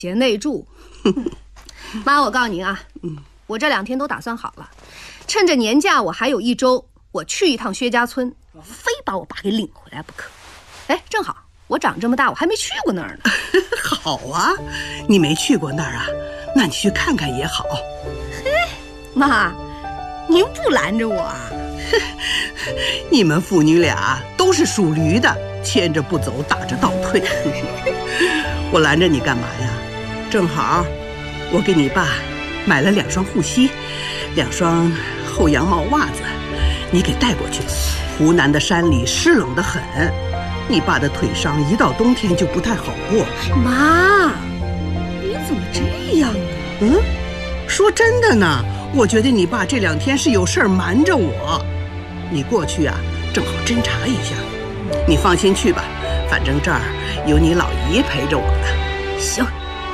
贤内助。妈，我告诉您啊，我这2天都打算好了，趁着年假我还有1周，我去一趟薛家村，非把我爸给领回来不可。哎，正好我长这么大我还没去过那儿呢。 好啊，你没去过那儿啊？那你去看看也好。 嘿，妈，您不拦着我啊？ 你们父女俩都是属驴的，牵着不走，打着倒退。我拦着你干嘛呀？正好我给你爸买了2双护膝，2双厚羊毛袜子，你给带过去。湖南的山里湿冷得很，你爸的腿伤一到冬天就不太好过。 妈，你怎么这样啊？ 说真的呢，我觉得你爸这2天是有事儿瞒着我。你过去啊，正好侦查一下。你放心去吧，反正这儿有你老姨陪着我呢。 行。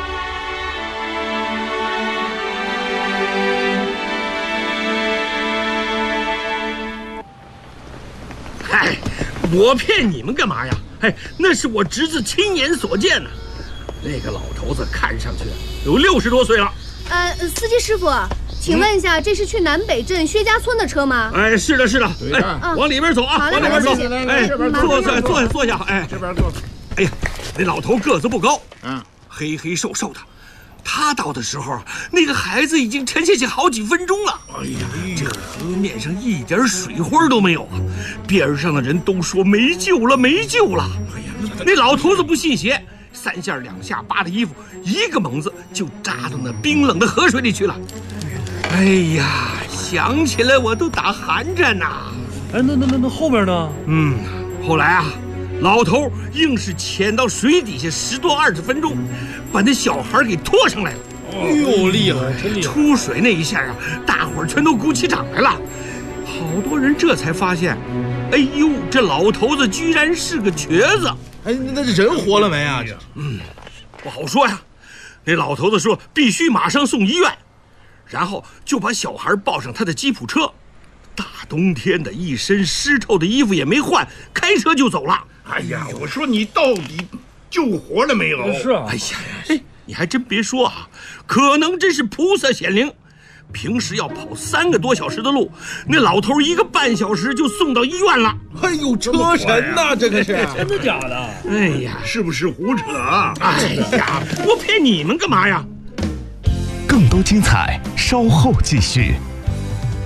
嗨，我骗你们干嘛呀？哎，那是我侄子亲眼所见呢。那个老头子看上去有60多岁了。 司机师傅，请问一下，这是去南北镇薛家村的车吗？ 哎，是的，是的。哎，往里边走啊，往里边走。哎，坐下。哎， 这边坐。 哎呀，那老头个子不高，黑黑瘦瘦的。他到的时候，那个孩子已经沉下去好几分钟了。哎呀，这河面上一点水花都没有啊！边上的人都说没救了，没救了。哎呀，那老头子不信邪，3下2下扒了衣服，一个猛子就扎到那冰冷的河水里去了。哎呀，想起来我都打寒战呐。 哎，那后面呢？ 后来啊，老头硬是潜到水底下10多20分钟，把那小孩给拖上来了。 哎呦，厉害，真厉害！ 出水那一下啊，大伙儿全都鼓起掌来了。好多人这才发现，哎呦，这老头子居然是个瘸子。 哎，那人活了没啊？这不好说呀。那老头子说必须马上送医院，然后就把小孩抱上他的吉普车。大冬天的，一身湿透的衣服也没换，开车就走了。 哎呀，我说你到底救活了没有？ 是啊。 哎呀，你还真别说啊，可能真是菩萨显灵。平时要跑3个多小时的路，那老头1个半小时就送到医院了。 哎呦，车神呐，这个是真的假的？ 哎呀，是不是胡扯啊？ 哎呀，我骗你们干嘛呀？ 更多精彩，稍后继续。